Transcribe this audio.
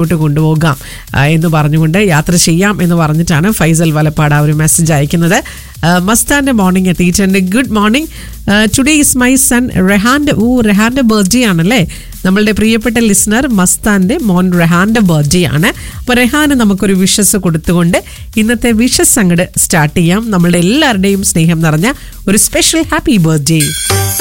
കൊണ്ടുപോകാം എന്ന് പറഞ്ഞുകൊണ്ട് യാത്ര ചെയ്യാം എന്ന് പറഞ്ഞിട്ടാണ് ഫൈസൽ വലപ്പാട് ആ ഒരു മെസ്സേജ് അയക്കുന്നത്. മസ്താന്റെ മോർണിംഗ് എത്തിയിട്ടുണ്ട്. Good morning. Today is my son റെഹാന്റെ birthday ആണല്ലേ. നമ്മളുടെ പ്രിയപ്പെട്ട ലിസണർ മസ്താന്റെ മോൻ റെഹാന്റെ ബർത്ത്ഡേ ആണ്. അപ്പോൾ റെഹാന് നമുക്കൊരു വിഷസ് കൊടുത്തുകൊണ്ട് ഇന്നത്തെ വിഷസ് അങ്ങോട്ട് സ്റ്റാർട്ട് ചെയ്യാം. നമ്മളുടെ എല്ലാവരുടെയും സ്നേഹം നിറഞ്ഞ ഒരു സ്പെഷ്യൽ ഹാപ്പി ബർത്ത്ഡേ.